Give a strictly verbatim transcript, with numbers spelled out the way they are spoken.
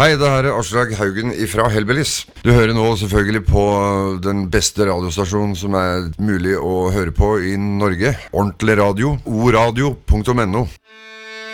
Hei, det her er Aslak Haugen ifra Hellbillies. Du hører nå selvfølgelig på den beste radiostasjonen som er mulig å høre på i Norge. Ordentlig radio, oradio punktum no.